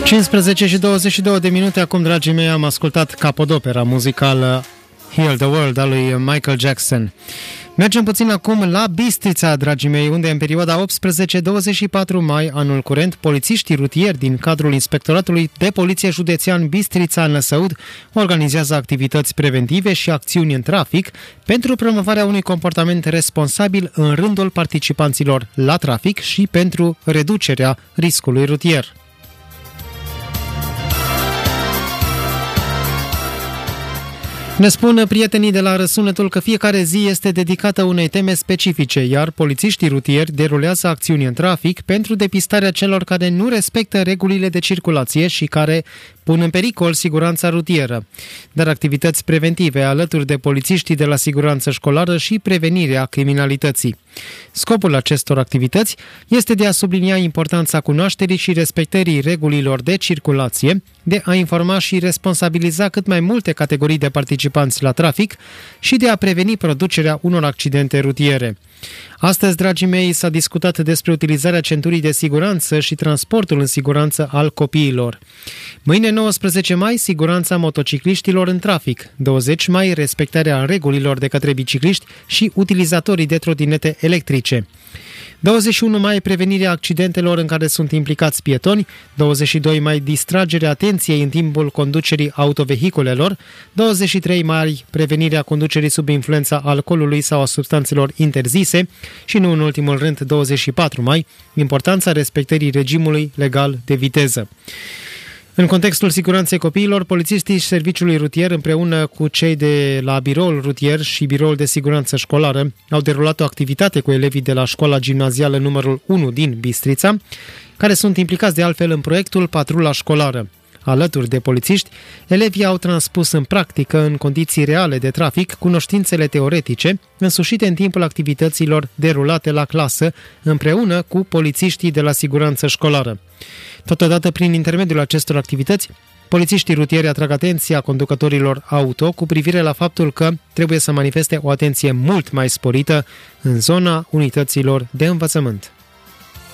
15 și 22 de minute acum, dragii mei, am ascultat capodopera muzicală Heal the World a lui Michael Jackson. Mergem puțin acum la Bistrița, dragii mei, unde în perioada 18-24 mai anul curent, polițiștii rutieri din cadrul Inspectoratului de Poliție Județean Bistrița-Năsăud organizează activități preventive și acțiuni în trafic pentru promovarea unui comportament responsabil în rândul participanților la trafic și pentru reducerea riscului rutier. Ne spun prietenii de la Răsunetul că fiecare zi este dedicată unei teme specifice, iar polițiștii rutieri derulează acțiuni în trafic pentru depistarea celor care nu respectă regulile de circulație și care pun în pericol siguranța rutieră, dar activități preventive alături de polițiștii de la siguranță școlară și prevenirea criminalității. Scopul acestor activități este de a sublinia importanța cunoașterii și respectării regulilor de circulație, de a informa și responsabiliza cât mai multe categorii de participanți la trafic și de a preveni producerea unor accidente rutiere. Astăzi, dragii mei, s-a discutat despre utilizarea centurii de siguranță și transportul în siguranță al copiilor. Mâine, 19 mai, siguranța motocicliștilor în trafic. 20 mai, respectarea regulilor de către bicicliști și utilizatorii de trotinete electrice. 21 mai, prevenirea accidentelor în care sunt implicați pietoni. 22 mai, distragerea atenției în timpul conducerii autovehiculelor. 23 mai, prevenirea conducerii sub influența alcoolului sau a substanțelor interzise. Și nu în ultimul rând, 24 mai, importanța respectării regimului legal de viteză. În contextul siguranței copiilor, polițiștii serviciului rutier împreună cu cei de la biroul rutier și biroul de siguranță școlară au derulat o activitate cu elevii de la școala gimnazială numărul 1 din Bistrița, care sunt implicați de altfel în proiectul Patrula Școlară. Alături de polițiști, elevii au transpus în practică, în condiții reale de trafic, cunoștințele teoretice însușite în timpul activităților derulate la clasă, împreună cu polițiștii de la siguranță școlară. Totodată, prin intermediul acestor activități, polițiștii rutieri atrag atenția conducătorilor auto cu privire la faptul că trebuie să manifeste o atenție mult mai sporită în zona unităților de învățământ.